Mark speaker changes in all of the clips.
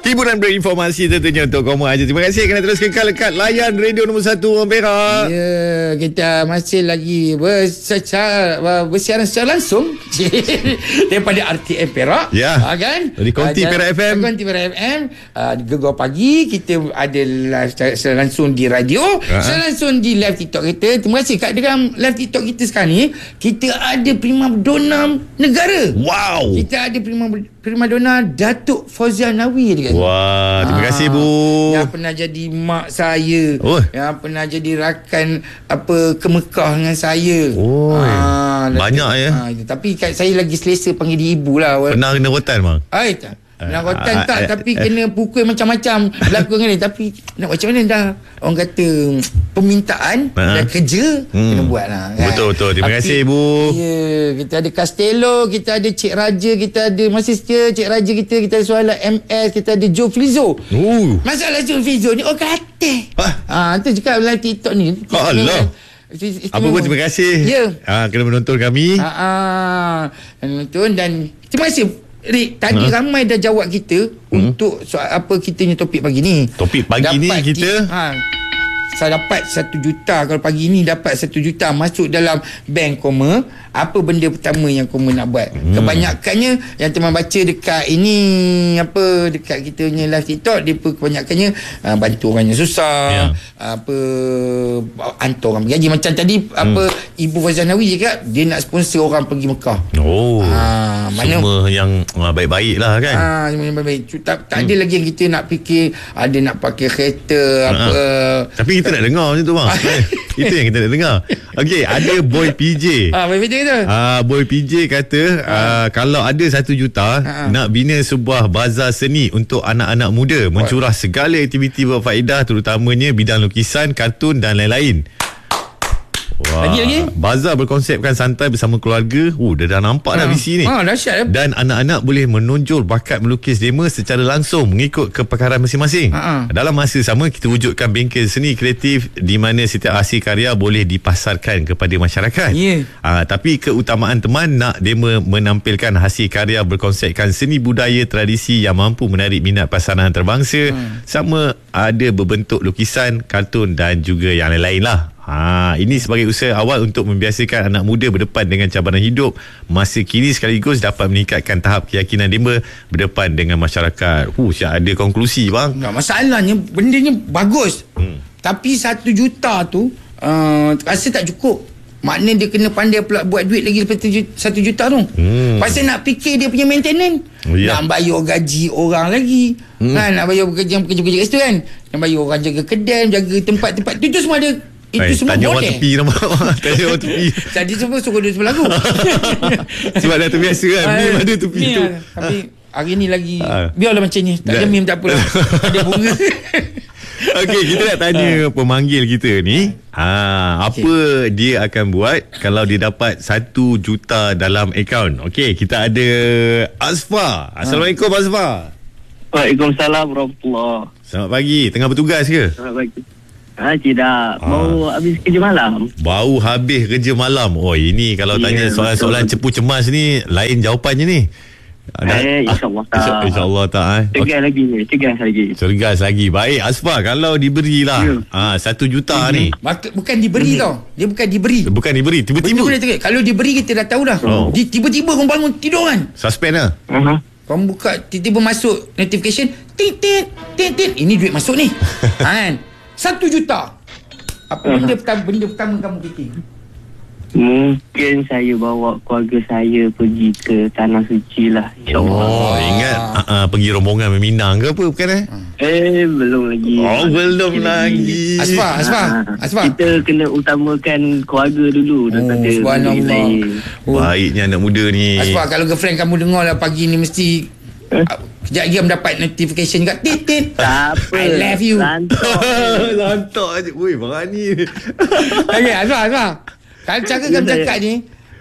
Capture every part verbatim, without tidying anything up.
Speaker 1: Hiburan berinformasi tentunya untuk kamu aja. Terima kasih kerana terus kekal dekat layan radio nombor satu orang Perak.
Speaker 2: Ya, kita masih lagi bersecara, bersiaran secara langsung daripada R T M Perak.
Speaker 1: Ya.
Speaker 2: Ha, kan?
Speaker 1: Di Konti uh, Perak F M.
Speaker 2: Konti Perak F M. Uh, di Gegar Pagi kita ada live secara langsung di radio, uh-huh. secara langsung di live TikTok kita. Terima kasih kat dalam live TikTok kita sekarang ni, kita ada prima donna negara.
Speaker 1: Wow.
Speaker 2: Kita ada prima prima donna Datuk Fauzia Nawi.
Speaker 1: Wah, terima kasih Bu.
Speaker 2: Yang pernah jadi mak saya,
Speaker 1: oh.
Speaker 2: yang pernah jadi rakan apa ke Mekah dengan saya.
Speaker 1: Oh, ha, banyak ya.
Speaker 2: Ha, tapi saya lagi selesa panggil dia ibu lah.
Speaker 1: Pernah kena rotan bang?
Speaker 2: Hai tak. Nak rotan tak, tapi kena pukul macam-macam berlaku dengan dia. Tapi nak macam mana dah, orang kata permintaan dan kerja hmm. kena buat lah kan?
Speaker 1: Betul-betul. Terima tapi, kasih Ibu.
Speaker 2: Ya, kita ada Castello, kita ada Cik Raja, kita ada masih setia Cik Raja kita, kita ada Suhaila M S, kita ada Joe Flizo. uh. Masalah Joe Flizo ni orang kata ha, tu cakap live TikTok ni.
Speaker 1: Allah. Apa pun terima kasih.
Speaker 2: Ya.
Speaker 1: Ha, kena menonton kami.
Speaker 2: Ha, ha. Menonton dan terima kasih Rik, tadi ha? ramai dah jawab kita hmm. untuk soal apa kita ni topik pagi ni.
Speaker 1: Topik pagi dapat ni kita ki,
Speaker 2: ha, saya dapat satu juta. Kalau pagi ni dapat satu juta masuk dalam bank Koma, apa benda pertama yang Koma nak buat? hmm. Kebanyakannya yang teman baca dekat ini apa dekat kita punya live TikTok, dia kebanyakannya uh, bantu orang yang susah, yeah. apa hantar orang pergi haji. Macam tadi hmm. apa Ibu Fauzia Nawi cakap dia nak sponsor orang pergi Mekah.
Speaker 1: Oh ha, mana, semua yang uh, baik-baik lah kan.
Speaker 2: Ah, ha, semua yang baik-baik. Tak, tak hmm. ada lagi yang kita nak fikir ada nak pakai kereta ha. apa.
Speaker 1: Tapi kita nak dengar macam tu bang. Itu yang kita nak dengar. Okey, ada Boy P J.
Speaker 2: Ah, Boy P J kata.
Speaker 1: Ah, Boy P J kata ah. uh, kalau ada satu juta ah. nak bina sebuah bazar seni untuk anak-anak muda, mencurah segala aktiviti berfaedah terutamanya bidang lukisan, kartun dan lain-lain. Wah. Lagi lagi bazar berkonsepkan santai bersama keluarga. Oh, dah dah nampak ha. dah visi ni.
Speaker 2: Ha, dahsyat.
Speaker 1: Dan anak-anak boleh menonjol bakat melukis dema secara langsung mengikut kepakaran masing-masing. Ha. Dalam masa sama kita wujudkan bengkel seni kreatif di mana setiap hasil karya boleh dipasarkan kepada masyarakat. Yeah. Ha, tapi keutamaan teman nak dema menampilkan hasil karya berkonsepkan seni budaya tradisi yang mampu menarik minat pasaran antarabangsa, ha. sama ada berbentuk lukisan, kartun dan juga yang lain-lain lah. Ha, ini sebagai usaha awal untuk membiasakan anak muda berdepan dengan cabaran hidup masa kini sekaligus dapat meningkatkan tahap keyakinan dema berdepan dengan masyarakat. Huh, siap ada konklusi bang.
Speaker 2: Tak, masalahnya bendanya bagus. Hmm. Tapi satu juta tu uh, rasa tak cukup. Maknanya dia kena pandai pula buat duit lagi lepas satu juta tu. Hmm. Pasal nak fikir dia punya maintenance. Oh, ya. Nak bayar gaji orang lagi. Hmm. Kan, nak bayar pekerja-pekerja kat situ kan. Nak bayar orang jaga kedai, jaga tempat-tempat tu, tu semua ada. Itu
Speaker 1: Hai,
Speaker 2: semua
Speaker 1: tanya
Speaker 2: boleh.
Speaker 1: Orang tepi nama. Tanya orang tepi.
Speaker 2: Tadi semua suruh dia sebelah aku.
Speaker 1: Sebab dah terbiasa kan. Mim ada tepi tu.
Speaker 2: Lah. Tapi hari ni lagi uh. biarlah macam ni. Tak ada mim tak apalah. Ada bunga.
Speaker 1: Okey, kita nak tanya uh. pemanggil kita ni. Ha, okay. Apa dia akan buat kalau dia dapat satu juta dalam akaun. Okey, kita ada Azfar. Assalamualaikum uh. Azfar.
Speaker 3: Waalaikumsalam warahmatullahi.
Speaker 1: Selamat pagi. Tengah bertugas ke?
Speaker 3: Selamat pagi. Ha, tidak. Baru ha. habis kerja malam.
Speaker 1: Baru habis kerja malam. Oh, ini kalau yeah, tanya soalan-soalan cepu cemas ni, lain jawapannya ni.
Speaker 3: Eh, insyaAllah tak.
Speaker 1: Insya, InsyaAllah tak. Eh.
Speaker 3: Cergas okay. lagi. Cergas lagi.
Speaker 1: Cergas lagi. Baik, Asfar, kalau diberilah yeah. ha, satu juta mm-hmm. ni.
Speaker 2: Bukan diberi mm-hmm. tau. Dia bukan diberi.
Speaker 1: Bukan diberi. Tiba-tiba.
Speaker 2: Betul, kalau diberi kita dah tahu dah. Oh. Di, tiba-tiba kau bangun tidur kan.
Speaker 1: Suspend lah.
Speaker 3: Uh-huh.
Speaker 2: Kau buka, tiba-tiba masuk notification. Tit-tit. Tit-tit. Ini duit masuk ni. Kan? Satu juta. Apa benda pertama, benda pertama kamu fikir?
Speaker 3: Mungkin saya bawa keluarga saya pergi ke Tanah Suci lah, insyaAllah.
Speaker 1: Oh, ingat uh, uh, pergi rombongan Minang ke apa, bukan eh?
Speaker 3: Eh, belum lagi.
Speaker 1: Oh, belum lagi.
Speaker 2: Asfar, Asfar, Asfar.
Speaker 3: Kita kena utamakan keluarga dulu.
Speaker 2: Oh, subhanallah.
Speaker 1: Oh. Baiknya anak muda ni.
Speaker 2: Asfar, kalau girlfriend kamu dengar lah pagi ni mesti eh? Kejap lagi mendapat notification kat titit.
Speaker 3: Tak apa.
Speaker 2: I love you.
Speaker 3: Lantok.
Speaker 1: Lantok je. Ui, berani.
Speaker 2: Okay, Azhar, Azhar. Kalau cara kami cakap ni,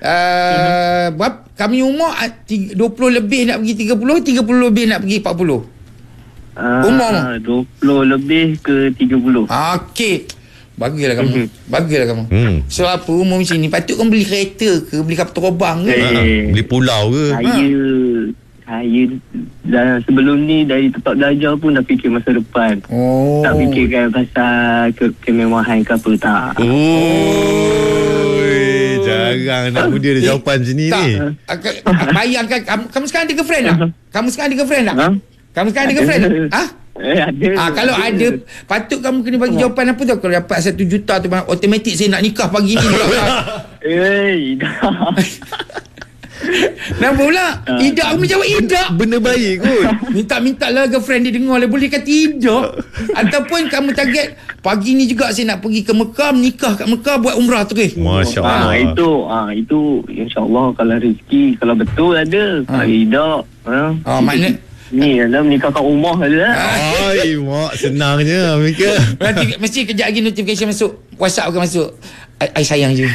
Speaker 2: uh, berapa, kami umur dua puluh lebih nak pergi tiga puluh, tiga puluh lebih nak pergi empat puluh.
Speaker 3: Uh, umur dua puluh lebih ke tiga puluh.
Speaker 2: Okey. Bagilah kamu. Mm-hmm. Bagilah kamu.
Speaker 1: Hmm.
Speaker 2: So apa umur macam ni? Patut kau beli kereta ke, beli kapal terbang ke?
Speaker 3: Eh,
Speaker 1: ha, beli pulau ke?
Speaker 3: Saya... Ha. saya dah, sebelum ni dari tempat belajar pun dah fikir masa depan.
Speaker 2: Oh.
Speaker 3: Tak fikirkan pasal ke, kemewahan ke apa tak.
Speaker 1: Oh. Jarang anak muda ada jawapan macam ni
Speaker 2: tak.
Speaker 1: ni.
Speaker 2: Bayangkan kamu, kamu sekarang ada girlfriend tak? Kamu sekarang ada girlfriend tak?
Speaker 3: Ha?
Speaker 2: Kamu sekarang ada girlfriend tak? Ha?
Speaker 3: Eh, ada.
Speaker 2: Ah, kalau ada. ada, patut kamu kena bagi jawapan apa tu? Kalau dapat satu juta tu, automatik saya nak nikah pagi ni.
Speaker 3: Eh, dah.
Speaker 2: Nampak pula? Idak aku menjawab idak.
Speaker 1: Benda baik kot.
Speaker 2: Minta-minta lah girlfriend dia dengar lah. Boleh kata idak. Ataupun kamu target pagi ni juga saya nak pergi ke Mekah, nikah kat Mekah, buat umrah terus.
Speaker 1: Masya Allah.
Speaker 3: Ah, itu, ah, itu insya-Allah kalau rezeki, kalau betul ada.
Speaker 2: Ha.
Speaker 3: Kalau tidak, ha.
Speaker 2: Ah, makna
Speaker 3: Ni adalah menikahkan rumah saja.
Speaker 1: Ai, mak senangnya mereka.
Speaker 2: nanti mesti kejap lagi notification masuk, WhatsApp akan masuk. I, I sayang je.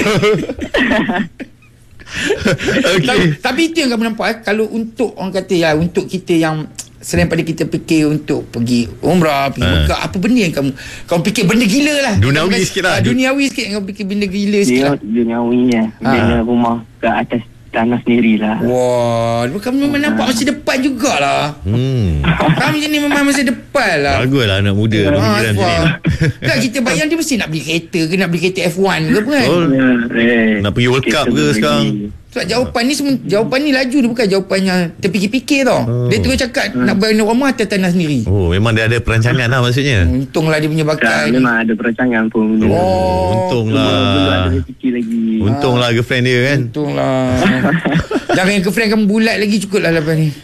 Speaker 1: Okay.
Speaker 2: tapi, tapi itu yang kamu nampak eh? Kalau untuk orang kata ya, untuk kita yang selain pada kita fikir untuk pergi umrah, pergi
Speaker 1: ha.
Speaker 2: Mekah, apa benda yang kamu kamu fikir benda gila lah,
Speaker 1: Duniawi
Speaker 2: kamu,
Speaker 1: sikit lah.
Speaker 2: ah, duniawi sikit yang kamu fikir benda gila sikit
Speaker 3: Dia
Speaker 2: lah.
Speaker 3: duniawi ya. Bina rumah ke atas tanah sendirilah.
Speaker 2: Wah, kamu memang nampak masa depan jugalah.
Speaker 1: Hmm.
Speaker 2: Kamu macam ni memang masa depan lah.
Speaker 1: Baguslah anak muda ha, fikiran macam ni.
Speaker 2: Tak, kita bayang dia mesti nak beli kereta ke, nak beli kereta F one ke apa kan.
Speaker 1: Oh.
Speaker 3: Eh,
Speaker 1: Nak pergi World Cup ke
Speaker 3: kita
Speaker 1: sekarang?
Speaker 2: Sebab jawapan ni semua, jawapan ni laju, dia bukan jawapan yang terfikir-fikir tau.
Speaker 1: Oh.
Speaker 2: Dia terus cakap nak beri rumah atas tanah sendiri.
Speaker 1: Oh, memang dia ada perancangan lah maksudnya.
Speaker 2: Untunglah dia punya
Speaker 3: Tak,
Speaker 2: bakat.
Speaker 3: memang ada perancangan pun.
Speaker 1: Oh,
Speaker 2: Oh,
Speaker 1: untunglah.
Speaker 3: Belum ada rezeki lagi.
Speaker 1: Untunglah girlfriend dia kan.
Speaker 2: Untunglah. Jangan yang girlfriend kamu bulat lagi, cukup lah lepas ni.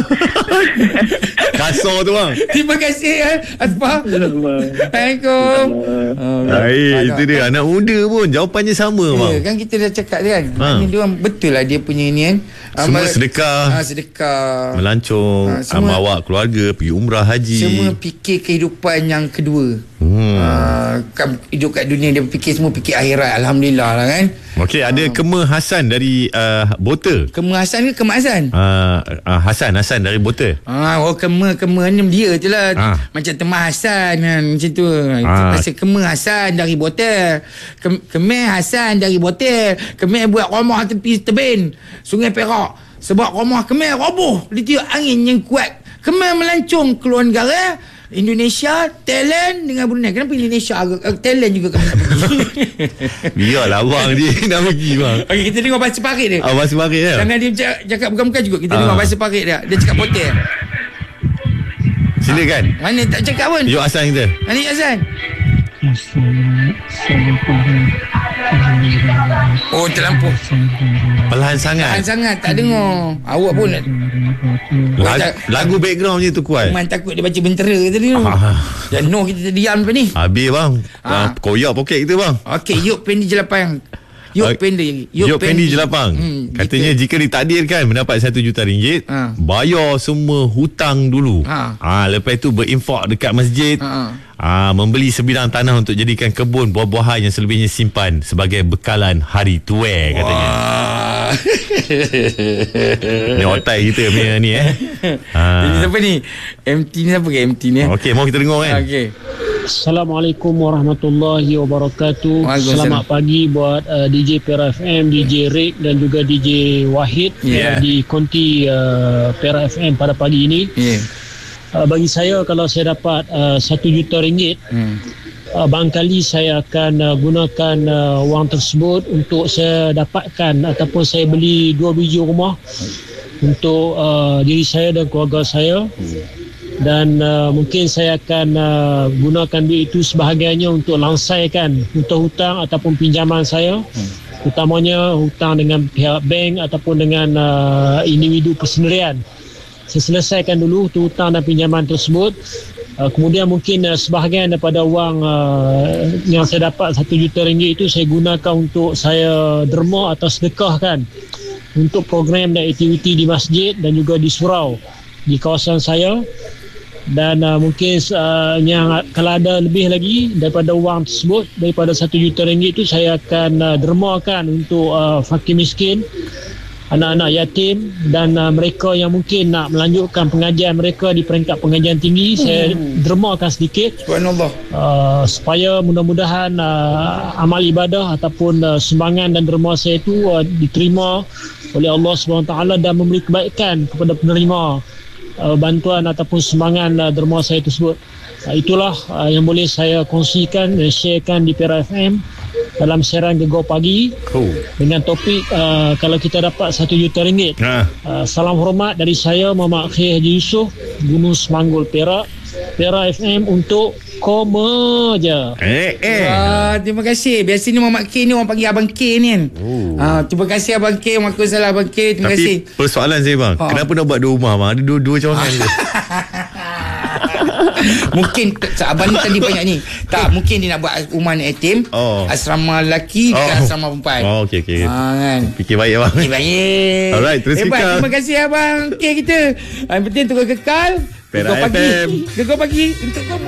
Speaker 1: Kasar tu bang.
Speaker 2: Terima kasih eh, Asfah. Assalamualaikum. Oh,
Speaker 1: Baik, itu dia. Anak muda pun jawapannya sama
Speaker 2: Ya,
Speaker 1: bang.
Speaker 2: kan kita dah cakap kan.
Speaker 1: Ha.
Speaker 2: Ni dia orang betul lah dia punya ni kan.
Speaker 1: Semua
Speaker 2: Amal-
Speaker 1: sedekah.
Speaker 2: Ah, sedekah.
Speaker 1: Melancong,
Speaker 2: Ha, semua-
Speaker 1: bawa keluarga pergi umrah haji.
Speaker 2: Semua fikir kehidupan yang kedua.
Speaker 1: Hmm.
Speaker 2: Ah, kan hidup kat dunia dia fikir semua fikir akhirat. Alhamdulillah lah kan.
Speaker 1: Okey, ada Kema Hasan dari uh, Bota.
Speaker 2: Kema Hasan ke Kema Hasan?
Speaker 1: Uh, uh, Hasan, Hasan dari Bota.
Speaker 2: Ah, oh Kema, Kema ni dia je lah.
Speaker 1: Ah.
Speaker 2: Macam Temah Hasan kan, macam tu.
Speaker 1: Ah.
Speaker 2: Masa Kema Hasan dari Botel. Kem, Kemeh Hasan dari Botel. Kemeh buat rumah tepi tebing Sungai Perak. Sebab rumah Kemeh roboh ditiup angin yang kuat. Kemeh melancong keluar negara. Indonesia, Thailand dengan Brunei. Kenapa Indonesia agak, uh, Thailand juga kami nak pergi?
Speaker 1: Biarlah abang dia nak pergi bang.
Speaker 2: Okey, kita dengar bahasa parit dia.
Speaker 1: Ah, bahasa parit ya.
Speaker 2: Jangan dia cakap, cakap bukan-bukan juga. Kita
Speaker 1: Ah.
Speaker 2: dengar bahasa parit dia. Dia cakap Botel.
Speaker 1: Silakan.
Speaker 2: Mana tak cakap pun.
Speaker 1: Yuk Hasan kita.
Speaker 2: Mana Hasan? Oh, terlampau.
Speaker 1: Pelan
Speaker 2: Tahan
Speaker 1: sangat.
Speaker 2: sangat, tak dengar. Awak pun nak.
Speaker 1: Lagu, lagu backgroundnya tu kuat.
Speaker 2: Memang takut dia baca bentera tadi tu.
Speaker 1: Ah.
Speaker 2: Dan no, kita diam lepas ni.
Speaker 1: Habis bang.
Speaker 2: Ah.
Speaker 1: Ah. Koyak poket kita bang.
Speaker 2: Okey, yuk pendi jelapang. Yuk
Speaker 1: Ah,
Speaker 2: pendi.
Speaker 1: Yuk Pendi Jelapang.
Speaker 2: Hmm,
Speaker 1: Katanya jika ditakdirkan mendapat satu juta ringgit,
Speaker 2: Ha.
Speaker 1: bayar semua hutang dulu.
Speaker 2: Ha.
Speaker 1: Ah, lepas itu berinfak dekat masjid.
Speaker 2: Ha.
Speaker 1: Ah, membeli sebidang tanah untuk jadikan kebun buah-buahan yang selebihnya simpan sebagai bekalan hari tua katanya.
Speaker 2: Wah.
Speaker 1: Ni otai kita punya ni eh. Ah.
Speaker 2: Ini siapa ni? M T ni siapa ke M T ni?
Speaker 1: Okey, mau kita dengar kan?
Speaker 2: Okey.
Speaker 4: Assalamualaikum warahmatullahi wabarakatuh.
Speaker 2: Waalaikumsalam.
Speaker 4: Selamat pagi buat uh, D J Pera F M, D J Rick dan juga D J Wahid
Speaker 2: Yeah.
Speaker 4: uh, di konti uh, Pera F M pada pagi ini.
Speaker 2: Ya.
Speaker 4: Uh, bagi saya, kalau saya dapat uh, satu juta ringgit,
Speaker 2: Hmm.
Speaker 4: uh, barangkali saya akan uh, gunakan uh, wang tersebut untuk saya dapatkan ataupun saya beli dua biji rumah untuk uh, diri saya dan keluarga saya. Dan uh, mungkin saya akan uh, gunakan duit itu sebahagiannya untuk langsaikan hutang-hutang ataupun pinjaman saya, hmm. utamanya hutang dengan pihak bank ataupun dengan uh, individu persendirian. Saya selesaikan dulu hutang dan pinjaman tersebut. Uh, kemudian mungkin uh, sebahagian daripada wang uh, yang saya dapat satu juta ringgit itu saya gunakan untuk saya derma atau sedekahkan untuk program dan aktiviti di masjid dan juga di surau di kawasan saya. Dan uh, mungkin uh, yang kalau ada lebih lagi daripada wang tersebut, daripada satu juta ringgit itu, saya akan uh, dermakan untuk uh, fakir miskin, anak-anak yatim dan uh, mereka yang mungkin nak melanjutkan pengajian mereka di peringkat pengajian tinggi. hmm. Saya dermakan sedikit.
Speaker 2: Subhanallah.
Speaker 4: Uh, supaya mudah-mudahan uh, amal ibadah ataupun uh, sumbangan dan derma saya itu uh, diterima oleh Allah subhanahu wa taala dan memberi kebaikan kepada penerima uh, bantuan ataupun sumbangan uh, derma saya tersebut. Uh, itulah uh, yang boleh saya kongsikan dan sharekan di Perak F M dalam siaran Gegar Pagi
Speaker 1: oh.
Speaker 4: dengan topik uh, kalau kita dapat satu juta ringgit.
Speaker 1: Ha.
Speaker 4: Uh, salam hormat dari saya Muhammad Akhil Haji Yusof, Gunung Semanggul, Perak. Perak F M untuk koma je.
Speaker 1: Eh, eh.
Speaker 2: Wah, terima kasih. Biasanya Muhammad K ni orang panggil Abang K ni kan. Oh. Ah, terima kasih Abang K. Waalaikumsalam Abang K. Terima
Speaker 1: Tapi,
Speaker 2: kasih.
Speaker 1: Tapi persoalan saya bang, ha. kenapa nak buat dua rumah bang? Ada dua-dua cawangan je.
Speaker 2: Mungkin abang ni tadi banyak ni. Tak, mungkin dia nak buat rumah anak yatim, oh. asrama lelaki, oh. dan asrama perempuan.
Speaker 1: Oh, okey okey.
Speaker 2: Ha, kan.
Speaker 1: Fikir baik abang.
Speaker 2: Fikir baik.
Speaker 1: Alright, terus
Speaker 2: Hebat,
Speaker 1: kita.
Speaker 2: terima kasih abang K kita. Yang penting terus kekal. Gegar Pagi. Gegar Pagi untuk